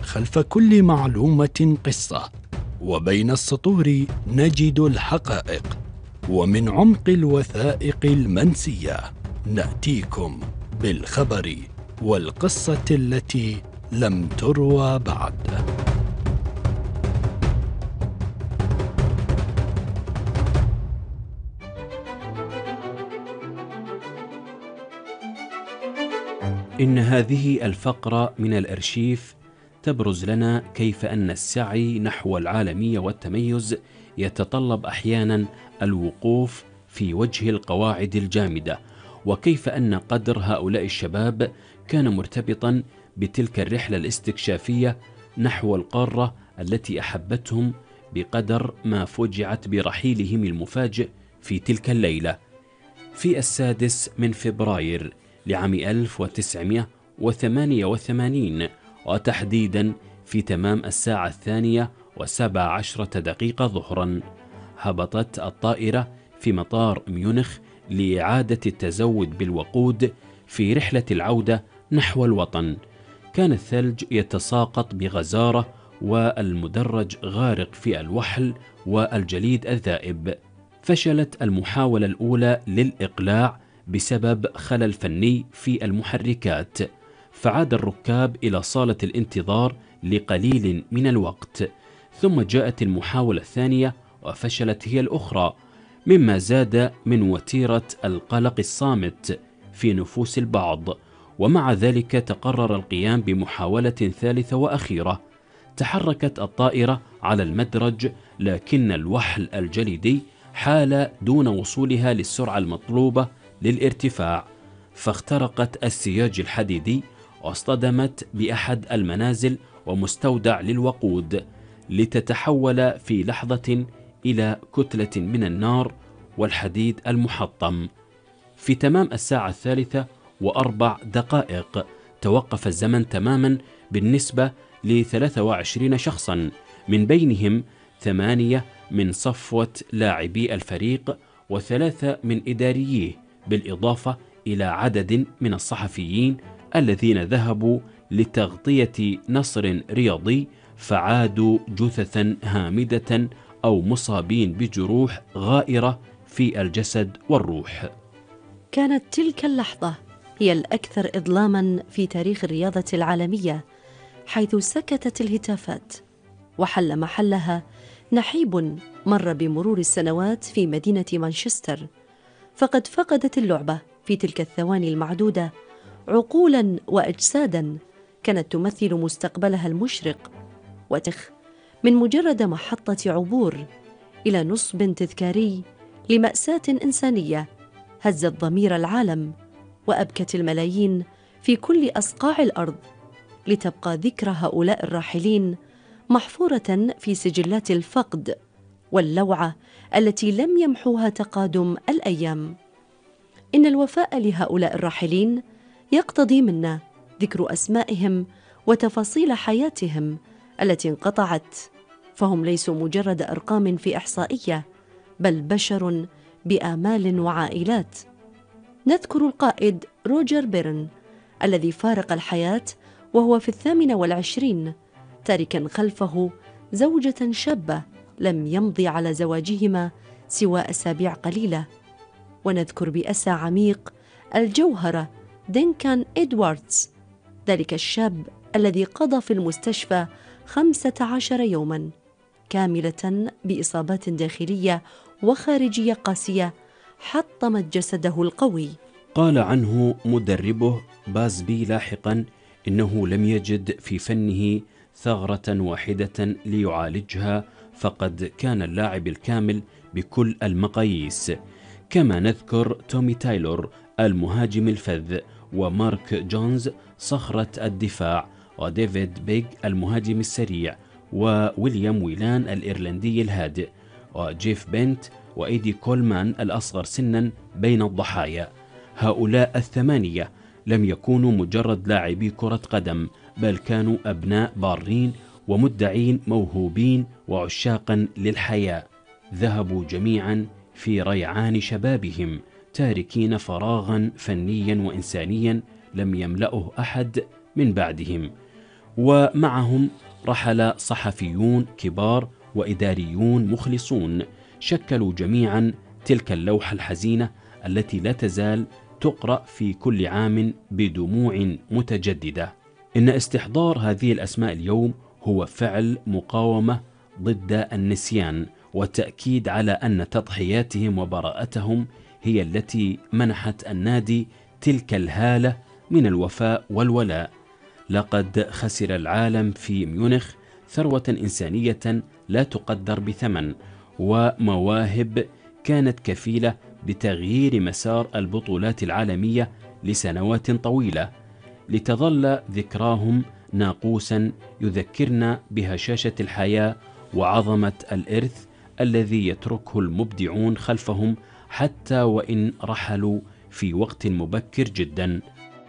خلف كل معلومة قصة، وبين السطور نجد الحقائق، ومن عمق الوثائق المنسية نأتيكم بالخبر والقصة التي لم تروى بعد. إن هذه الفقرة من الأرشيف تبرز لنا كيف أن السعي نحو العالمية والتميز يتطلب أحيانا الوقوف في وجه القواعد الجامدة، وكيف أن قدر هؤلاء الشباب كان مرتبطا بتلك الرحلة الاستكشافية نحو القارة التي أحبتهم بقدر ما فجعت برحيلهم المفاجئ في تلك الليلة في 6 من فبراير لعام 1988، وتحديدا في تمام 2:17 ظهرا. هبطت الطائرة في مطار ميونخ لإعادة التزود بالوقود في رحلة العودة نحو الوطن. كان الثلج يتساقط بغزارة والمدرج غارق في الوحل والجليد الذائب. فشلت المحاولة الأولى للإقلاع بسبب خلل فني في المحركات، فعاد الركاب إلى صالة الانتظار لقليل من الوقت، ثم جاءت المحاولة الثانية وفشلت هي الأخرى، مما زاد من وتيرة القلق الصامت في نفوس البعض. ومع ذلك تقرر القيام بمحاولة ثالثة وأخيرة. تحركت الطائرة على المدرج، لكن الوحل الجليدي حال دون وصولها للسرعة المطلوبة للارتفاع، فاخترقت السياج الحديدي واصطدمت بأحد المنازل ومستودع للوقود، لتتحول في لحظة إلى كتلة من النار والحديد المحطم. في تمام 3:04 توقف الزمن تماما بالنسبة ل23 شخصا، من بينهم 8 من صفوة لاعبي الفريق و3 من إدارييه، بالإضافة إلى عدد من الصحفيين الذين ذهبوا لتغطية نصر رياضي، فعادوا جثثا هامدة أو مصابين بجروح غائرة في الجسد والروح. كانت تلك اللحظة هي الأكثر إظلاما في تاريخ الرياضة العالمية، حيث سكتت الهتافات وحل محلها نحيب مر بمرور السنوات في مدينة مانشستر. فقد فقدت اللعبة في تلك الثواني المعدودة عقولا وأجسادا كانت تمثل مستقبلها المشرق، وتخ من مجرد محطة عبور إلى نصب تذكاري لمأساة إنسانية هزت ضمير العالم وأبكت الملايين في كل أصقاع الأرض، لتبقى ذكرى هؤلاء الراحلين محفورة في سجلات الفقد واللوعة التي لم يمحوها تقادم الأيام. إن الوفاء لهؤلاء الراحلين يقتضي منا ذكر أسمائهم وتفاصيل حياتهم التي انقطعت، فهم ليسوا مجرد أرقام في إحصائية، بل بشر بآمال وعائلات. نذكر القائد روجر بيرن الذي فارق الحياة وهو في 28، تاركا خلفه زوجة شابة لم يمضي على زواجهما سوى أسابيع قليلة. ونذكر بأسى عميق الجوهرة دينكان إدواردز، ذلك الشاب الذي قضى في المستشفى 15 يوما كاملة بإصابات داخلية وخارجية قاسية حطمت جسده القوي. قال عنه مدربه بازبي لاحقا إنه لم يجد في فنه ثغرة واحدة ليعالجها، فقد كان اللاعب الكامل بكل المقاييس. كما نذكر تومي تايلور المهاجم الفذ، ومارك جونز صخرة الدفاع، وديفيد بيغ المهاجم السريع، وويليام ويلان الإيرلندي الهادئ، وجيف بنت وإيدي كولمان الأصغر سنا بين الضحايا. هؤلاء الثمانية لم يكونوا مجرد لاعبي كرة قدم، بل كانوا أبناء بارين ومدعين موهوبين وعشاقا للحياة. ذهبوا جميعا في ريعان شبابهم، تاركين فراغا فنيا وإنسانيا لم يملأه أحد من بعدهم. ومعهم رحل صحفيون كبار وإداريون مخلصون شكلوا جميعا تلك اللوحة الحزينة التي لا تزال تقرأ في كل عام بدموع متجددة. إن استحضار هذه الأسماء اليوم هو فعل مقاومة ضد النسيان، والتأكيد على أن تضحياتهم وبراءتهم هي التي منحت النادي تلك الهالة من الوفاء والولاء. لقد خسر العالم في ميونخ ثروة إنسانية لا تقدر بثمن، ومواهب كانت كفيلة بتغيير مسار البطولات العالمية لسنوات طويلة، لتظل ذكراهم ناقوسا يذكرنا بهشاشة الحياة وعظمة الإرث الذي يتركه المبدعون خلفهم حتى وإن رحلوا في وقت مبكر جدا.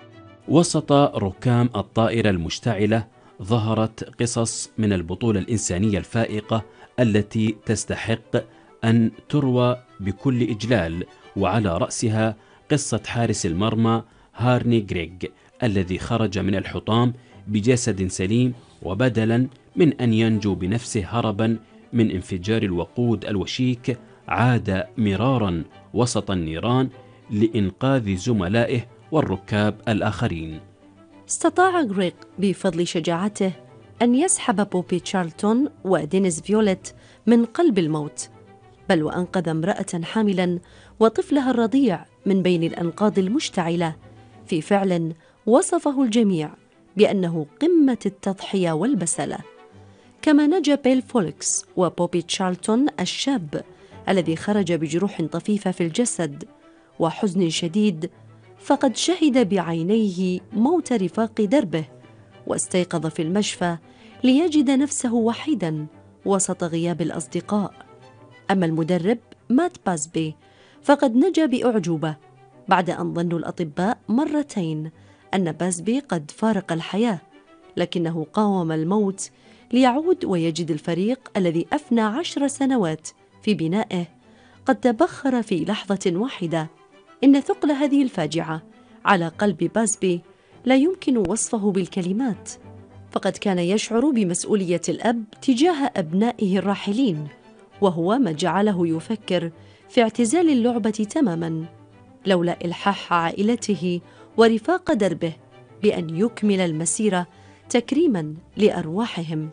وسط ركام الطائرة المشتعلة ظهرت قصص من البطولة الإنسانية الفائقة التي تستحق أن تروى بكل إجلال، وعلى رأسها قصة حارس المرمى هارني غريغ الذي خرج من الحطام بجسد سليم، وبدلا من أن ينجو بنفسه هربا من انفجار الوقود الوشيك عاد مرارا وسط النيران لإنقاذ زملائه والركاب الآخرين. استطاع غريغ بفضل شجاعته أن يسحب بوبي تشارلتون ودينيس فيوليت من قلب الموت، بل وأنقذ امرأة حاملا وطفلها الرضيع من بين الأنقاض المشتعلة في فعل وصفه الجميع بأنه قمة التضحية والبسالة. كما نجا بيل فولكس وبوبي تشارلتون الشاب الذي خرج بجروح طفيفة في الجسد وحزن شديد، فقد شهد بعينيه موت رفاق دربه، واستيقظ في المشفى ليجد نفسه وحيدا وسط غياب الأصدقاء. أما المدرب مات باسبي فقد نجا بأعجوبة بعد أن ظنوا الأطباء مرتين أن باسبي قد فارق الحياة، لكنه قاوم الموت ليعود ويجد الفريق الذي أفنى 10 سنوات في بنائه قد تبخر في لحظة واحدة. إن ثقل هذه الفاجعة على قلب باسبي لا يمكن وصفه بالكلمات، فقد كان يشعر بمسؤولية الأب تجاه أبنائه الراحلين، وهو ما جعله يفكر في اعتزال اللعبة تماما، لولا إلحاح عائلته ورفاق دربه بأن يكمل المسيرة تكريما لأرواحهم.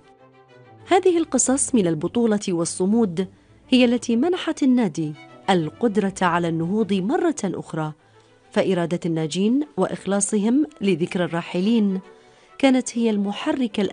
هذه القصص من البطولة والصمود هي التي منحت النادي القدرة على النهوض مرة أخرى، فإرادة الناجين وإخلاصهم لذكر الراحلين كانت هي المحرك